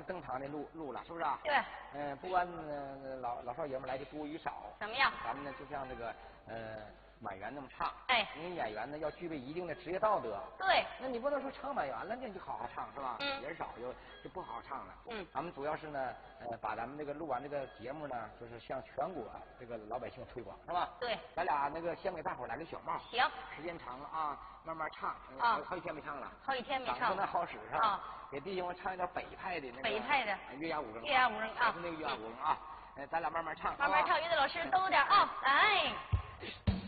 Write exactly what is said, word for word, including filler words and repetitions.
登场的路路了，是不是啊？ 对。 嗯，不管呃老老少爷们来的多与少， 怎么样？ 咱们呢就像这个呃满员那么唱。 哎， 因为演员呢要具备一定的职业道德。 对。 那你不能说唱满员了，你就好好唱是吧？ 嗯。 人少就就不好好唱了。 嗯。 咱们主要是呢，呃，把咱们这个录完这个节目呢，就是向全国这个老百姓推广，是吧？ 对。 咱俩那个先给大伙来个小帽。 行。 时间长了啊，慢慢唱。 啊。 好几天没唱了。 好几天没唱了。 不太好使是吧？ 啊。 给弟兄们唱一点北派的那个。 北派的。 月牙五更。 月牙五更啊。 是那个月牙五更啊。哎，咱俩慢慢唱。 慢慢唱，乐队老师都点啊，来。